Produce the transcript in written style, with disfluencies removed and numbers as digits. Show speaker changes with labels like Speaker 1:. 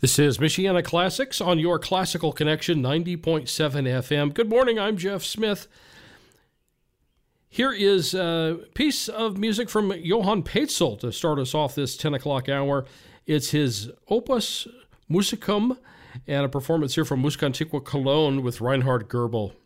Speaker 1: This is Michiana Classics on your Classical Connection 90.7 FM. Good morning, I'm Jeff Smith. Here is a piece of music from Johann Paetzel to start us off this 10 o'clock hour. It's his Opus Musicum and a performance here from Musikantiqua Cologne with Reinhard Goebel.